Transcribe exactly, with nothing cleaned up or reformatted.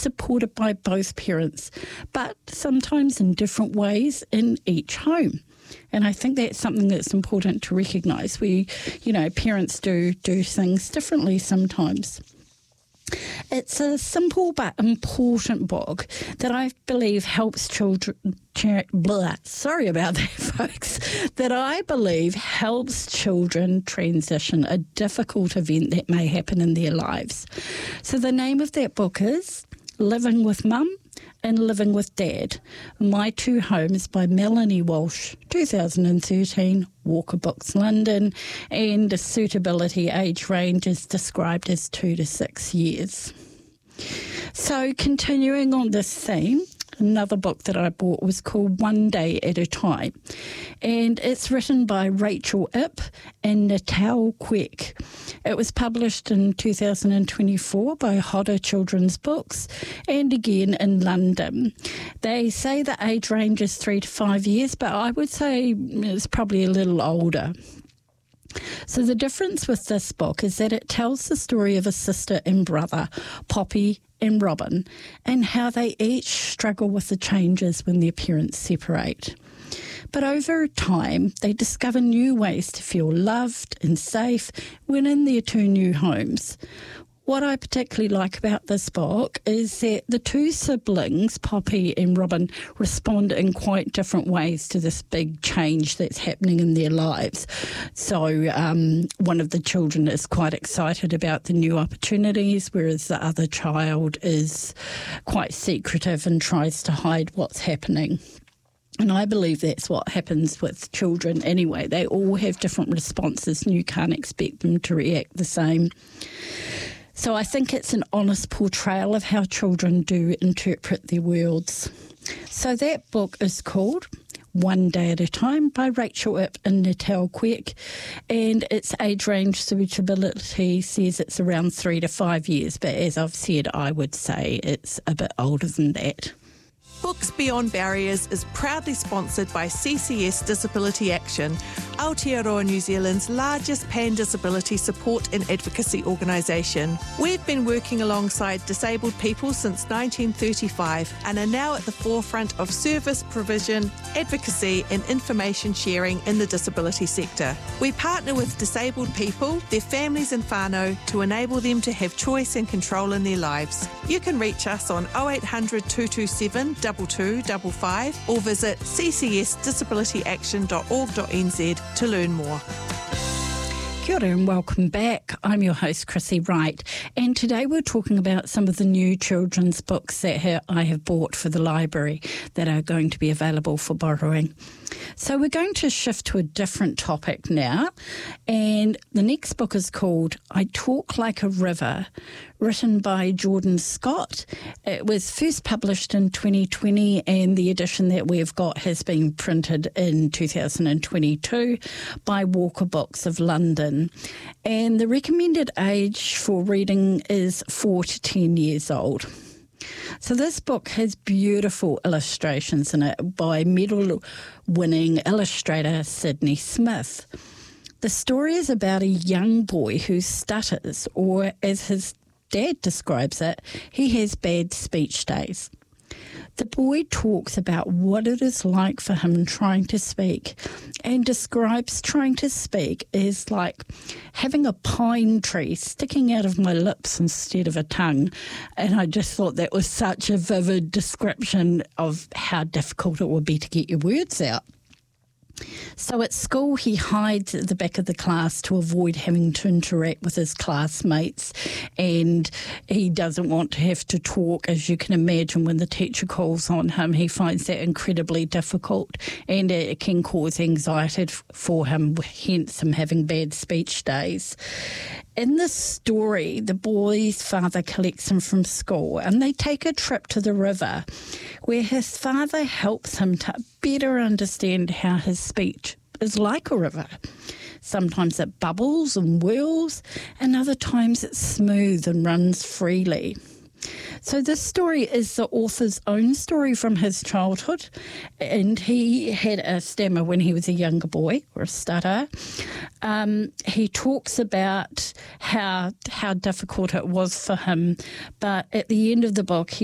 supported by both parents, but sometimes in different ways in each home. And I think that's something that's important to recognise. We, you know, parents do do things differently sometimes. It's a simple but important book that I believe helps children, blah, sorry about that, folks, that I believe helps children transition a difficult event that may happen in their lives. So the name of that book is Living with Mum and Living with Dad, My Two Homes by Melanie Walsh, two thousand thirteen, Walker Books London, and the suitability age range is described as two to six years. So continuing on this theme, another book that I bought was called One Day at a Time, and it's written by Rachel Ip and Natal Quick. It was published in two thousand twenty-four by Hodder Children's Books and again in London. They say the age range is three to five years, but I would say it's probably a little older. So the difference with this book is that it tells the story of a sister and brother, Poppy and Robin, and how they each struggle with the changes when their parents separate. But over time, they discover new ways to feel loved and safe when in their two new homes. What I particularly like about this book is that the two siblings, Poppy and Robin, respond in quite different ways to this big change that's happening in their lives. So um, one of the children is quite excited about the new opportunities, whereas the other child is quite secretive and tries to hide what's happening. And I believe that's what happens with children anyway. They all have different responses and you can't expect them to react the same. So I think it's an honest portrayal of how children do interpret their worlds. So that book is called One Day at a Time by Rachel Ip and Natal Quick, and its age range suitability says it's around three to five years, but as I've said, I would say it's a bit older than that. Books Beyond Barriers is proudly sponsored by C C S Disability Action, Aotearoa New Zealand's largest pan-disability support and advocacy organisation. We've been working alongside disabled people since nineteen thirty-five and are now at the forefront of service provision, advocacy and information sharing in the disability sector. We partner with disabled people, their families and whānau to enable them to have choice and control in their lives. You can reach us on oh eight hundred, two two seven, two two five five or visit c c s disability action dot org dot n z to learn more. Kia ora and welcome back. I'm your host, Chrissy Wright, and today we're talking about some of the new children's books that I have bought for the library that are going to be available for borrowing. So we're going to shift to a different topic now, and the next book is called I Talk Like a River, written by Jordan Scott. It was first published in twenty twenty, and the edition that we've got has been printed in two thousand twenty-two by Walker Books of London. And the recommended age for reading is four to ten years old. So this book has beautiful illustrations in it by medal-winning illustrator Sydney Smith. The story is about a young boy who stutters, or as his dad describes it, he has bad speech days. The boy talks about what it is like for him trying to speak and describes trying to speak as like having a pine tree sticking out of my lips instead of a tongue. And I just thought that was such a vivid description of how difficult it would be to get your words out. So at school, he hides at the back of the class to avoid having to interact with his classmates, and he doesn't want to have to talk. As you can imagine, when the teacher calls on him, he finds that incredibly difficult, and it can cause anxiety for him, hence him having bad speech days. In this story, the boy's father collects him from school and they take a trip to the river where his father helps him to better understand how his speech is like a river. Sometimes it bubbles and whirls, and other times it's smooth and runs freely. So this story is the author's own story from his childhood, and he had a stammer when he was a younger boy, or a stutter. Um, he talks about how how difficult it was for him, but at the end of the book, he